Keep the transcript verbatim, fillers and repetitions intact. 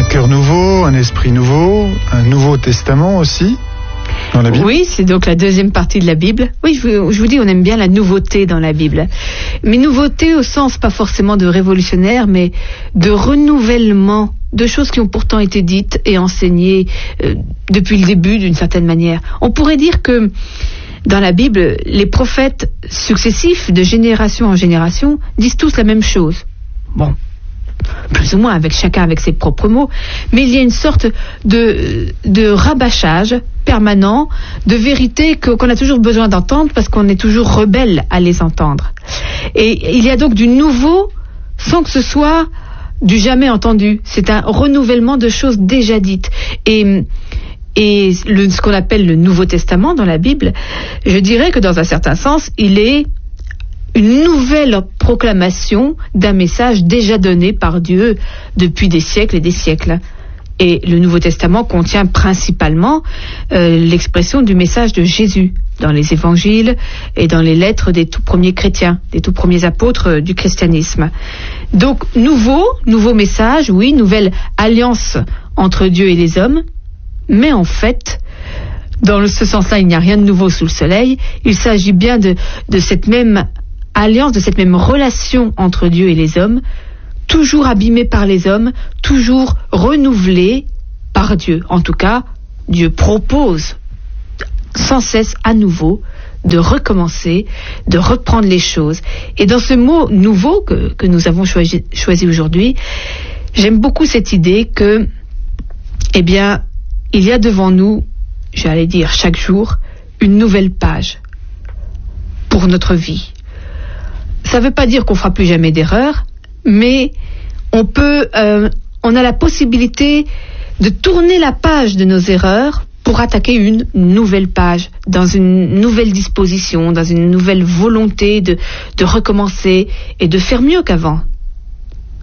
cœur nouveau, un esprit nouveau, un nouveau testament aussi dans la Bible. Oui, c'est donc la deuxième partie de la Bible. Oui, je vous, je vous dis, on aime bien la nouveauté dans la Bible. Mais nouveauté au sens pas forcément de révolutionnaire, mais de renouvellement de choses qui ont pourtant été dites et enseignées euh, depuis le début d'une certaine manière. On pourrait dire que dans la Bible, les prophètes successifs, de génération en génération, disent tous la même chose. Bon, plus ou moins, avec chacun avec ses propres mots, mais il y a une sorte de, de rabâchage permanent de vérités que, qu'on a toujours besoin d'entendre parce qu'on est toujours rebelle à les entendre. Et il y a donc du nouveau sans que ce soit du jamais entendu. C'est un renouvellement de choses déjà dites. Et... Et le, ce qu'on appelle le Nouveau Testament dans la Bible, je dirais que dans un certain sens, il est une nouvelle proclamation d'un message déjà donné par Dieu depuis des siècles et des siècles. Et le Nouveau Testament contient principalement euh, l'expression du message de Jésus dans les évangiles et dans les lettres des tout premiers chrétiens, des tout premiers apôtres euh, du christianisme. Donc, nouveau, nouveau message, oui, nouvelle alliance entre Dieu et les hommes. Mais en fait, dans ce sens-là, il n'y a rien de nouveau sous le soleil. Il s'agit bien de, de cette même alliance, de cette même relation entre Dieu et les hommes, toujours abîmée par les hommes, toujours renouvelée par Dieu. En tout cas, Dieu propose sans cesse à nouveau de recommencer, de reprendre les choses. Et dans ce mot « nouveau » que, que nous avons choisi, choisi aujourd'hui, j'aime beaucoup cette idée que, eh bien, il y a devant nous, j'allais dire chaque jour, une nouvelle page pour notre vie. Ça ne veut pas dire qu'on ne fera plus jamais d'erreur, mais on peut, euh, on a la possibilité de tourner la page de nos erreurs pour attaquer une nouvelle page, dans une nouvelle disposition, dans une nouvelle volonté de, de recommencer et de faire mieux qu'avant,